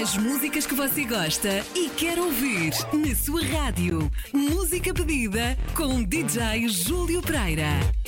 As músicas que você gosta e quer ouvir na sua rádio. Música pedida com DJ Júlio Pereira.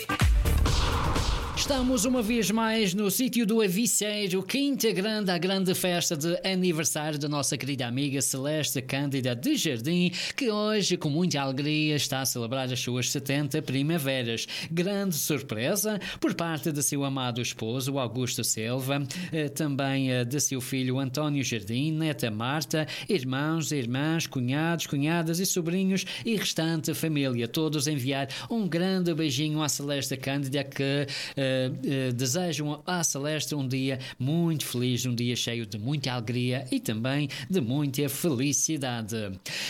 Estamos uma vez mais no sítio do Aviceiro, que integrando a grande festa de aniversário da nossa querida amiga Celeste Cândida de Jardim, que hoje, com muita alegria, está a celebrar as suas 70 primaveras. Grande surpresa por parte de seu amado esposo, Augusto Silva, também de seu filho António Jardim, neta Marta, irmãos, irmãs, cunhados, cunhadas e sobrinhos e restante família. Todos enviar um grande beijinho à Celeste Cândida, que desejam à Celeste um dia muito feliz, um dia cheio de muita alegria e também de muita felicidade.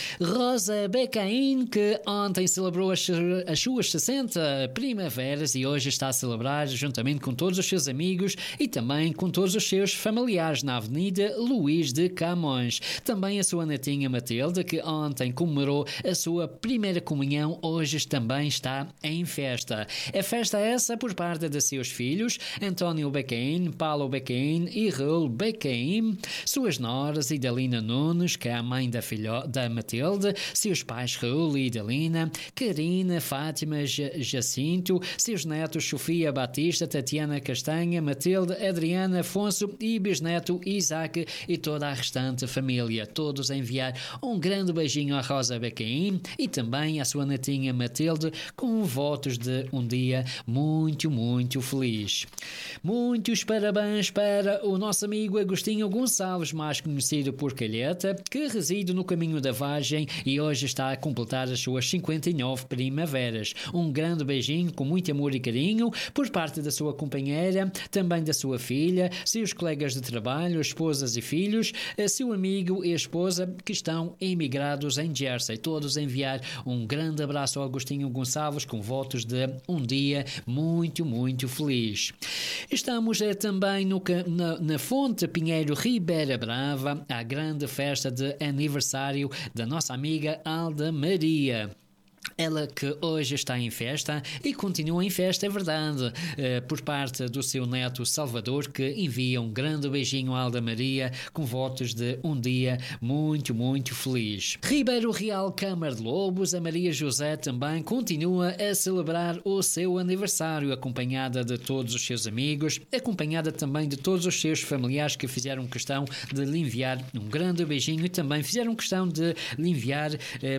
Rosa Becain, que ontem celebrou as suas 60 primaveras e hoje está a celebrar juntamente com todos os seus amigos e também com todos os seus familiares na Avenida Luís de Camões. Também a sua netinha Matilde, que ontem comemorou a sua primeira comunhão, hoje também está em festa. É festa essa por parte de seus filhos, António Becain, Paulo Becain e Raul Becain, suas noras Idalina Nunes, que é a mãe da Matilde, seus pais Raul e Idalina, Karina, Fátima, Jacinto, seus netos Sofia Batista, Tatiana Castanha, Matilde, Adriana, Afonso e bisneto Isaac e toda a restante família. Todos a enviar um grande beijinho à Rosa Becain e também à sua netinha Matilde, com votos de um dia muito, muito feliz. Muitos parabéns para o nosso amigo Agostinho Gonçalves, mais conhecido por Calheta, que reside no Caminho da Vargem e hoje está a completar as suas 59 primaveras. Um grande beijinho com muito amor e carinho por parte da sua companheira, também da sua filha, seus colegas de trabalho, esposas e filhos, seu amigo e esposa que estão emigrados em Jersey. Todos a enviar um grande abraço ao Agostinho Gonçalves com votos de um dia muito, muito feliz. Estamos também na Fonte Pinheiro Ribeira Brava, a grande festa de aniversário da nossa amiga Alda Maria. Ela que hoje está em festa e continua em festa, é verdade, por parte do seu neto Salvador, que envia um grande beijinho à Alda Maria com votos de um dia muito, muito feliz. Ribeiro Real Câmara de Lobos, a Maria José também continua a celebrar o seu aniversário, acompanhada de todos os seus amigos, acompanhada também de todos os seus familiares que fizeram questão de lhe enviar um grande beijinho e também fizeram questão de lhe enviar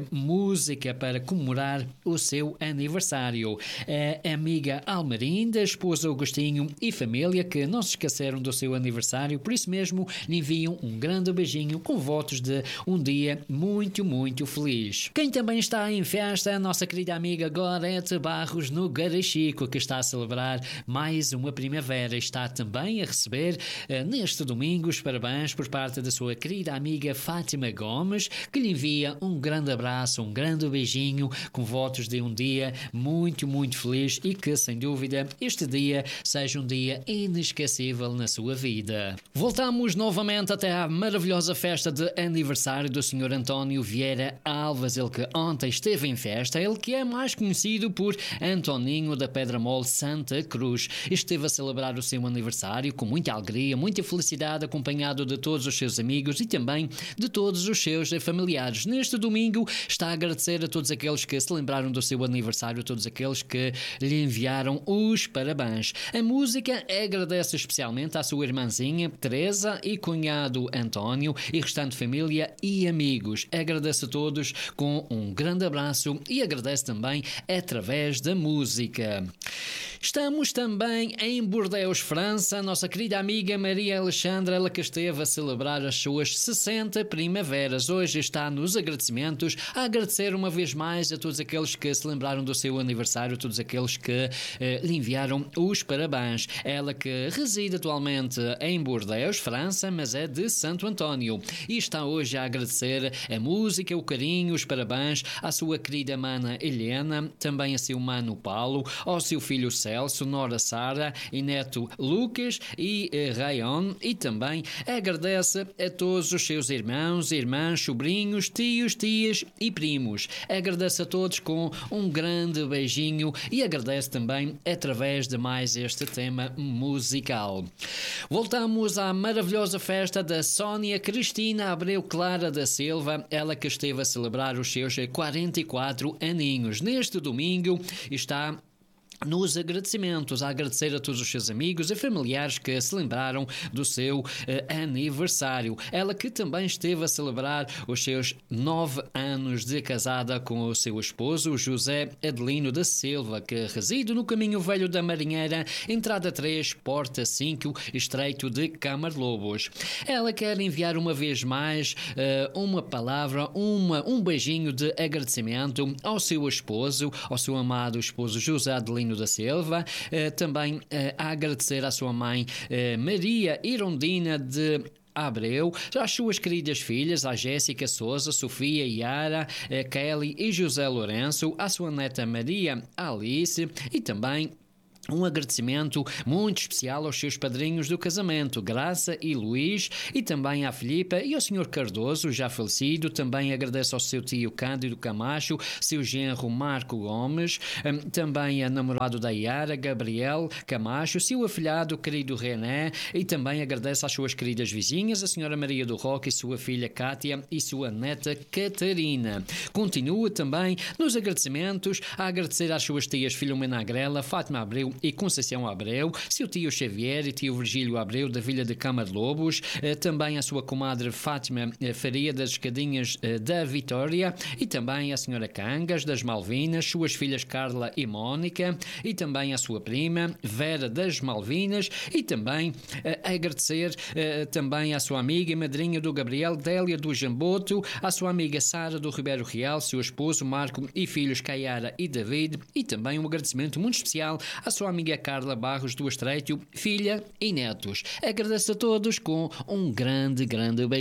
música para comemorar o seu aniversário. A amiga Almarinda, esposa Agostinho e família que não se esqueceram do seu aniversário, por isso mesmo lhe enviam um grande beijinho com votos de um dia muito, muito feliz. Quem também está em festa é a nossa querida amiga Gorete Barros no Garachico, que está a celebrar mais uma primavera. Está também a receber neste domingo os parabéns por parte da sua querida amiga Fátima Gomes, que lhe envia um grande abraço, um grande beijinho com votos de um dia muito, muito feliz e que, sem dúvida, este dia seja um dia inesquecível na sua vida. Voltamos novamente até à maravilhosa festa de aniversário do Sr. António Vieira Alves, ele que ontem esteve em festa, ele que é mais conhecido por Antoninho da Pedra Mole Santa Cruz. Esteve a celebrar o seu aniversário com muita alegria, muita felicidade, acompanhado de todos os seus amigos e também de todos os seus familiares. Neste domingo está a agradecer a todos aqueles que se lembraram do seu aniversário, todos aqueles que lhe enviaram os parabéns. A música agradece especialmente à sua irmãzinha Teresa e cunhado António e restante família e amigos. Agradece a todos com um grande abraço e agradece também através da música. Estamos também em Bordeaux, França. Nossa querida amiga Maria Alexandra, ela que esteve a celebrar as suas 60 primaveras. Hoje está nos agradecimentos a agradecer uma vez mais a todos aqueles que se lembraram do seu aniversário, todos aqueles que lhe enviaram os parabéns. Ela que reside atualmente em Bordeaux, França, mas é de Santo António e está hoje a agradecer a música, o carinho, os parabéns à sua querida mana Helena, também a seu mano Paulo, ao seu filho Celso, nora Sara e neto Lucas e Rayon, e também agradece a todos os seus irmãos, irmãs, sobrinhos, tios, tias e primos. Agradece a todos todos com um grande beijinho e agradece também através de mais este tema musical. Voltamos à maravilhosa festa da Sónia Cristina Abreu Clara da Silva, ela que esteve a celebrar os seus 44 aninhos. Neste domingo está nos agradecimentos, a agradecer a todos os seus amigos e familiares que se lembraram do seu aniversário. Ela que também esteve a celebrar os seus 9 anos de casada com o seu esposo, José Adelino da Silva, que reside no Caminho Velho da Marinheira, entrada 3, porta 5, estreito de Camarlobos. Ela quer enviar uma vez mais uma palavra, um beijinho de agradecimento ao seu esposo, ao seu amado esposo José Adelino da Silva, também a agradecer à sua mãe Maria Irondina de Abreu, às suas queridas filhas, a Jéssica Souza, Sofia, Yara, Kelly e José Lourenço, à sua neta Maria Alice e também um agradecimento muito especial aos seus padrinhos do casamento, Graça e Luís, e também à Filipa e ao Sr. Cardoso, já falecido. Também agradeço ao seu tio Cândido Camacho, seu genro Marco Gomes, também a namorado da Yara, Gabriel Camacho, seu afilhado querido René, e também agradeço às suas queridas vizinhas, a Sra. Maria do Roque, sua filha Cátia e sua neta Catarina. Continua também nos agradecimentos a agradecer às suas tias Filomena Agrela, Fátima Abreu e Conceição Abreu, seu tio Xavier e tio Virgílio Abreu da Vila de Camarlobos, também a sua comadre Fátima Faria das Escadinhas da Vitória e também a senhora Cangas das Malvinas, suas filhas Carla e Mónica e também a sua prima Vera das Malvinas e também agradecer também à sua amiga e madrinha do Gabriel, Délia do Jamboto, à sua amiga Sara do Ribeiro Real, seu esposo Marco e filhos Caiara e David e também um agradecimento muito especial à sua amiga Carla Barros do Estreito, filha e netos. Agradeço a todos com um grande beijo.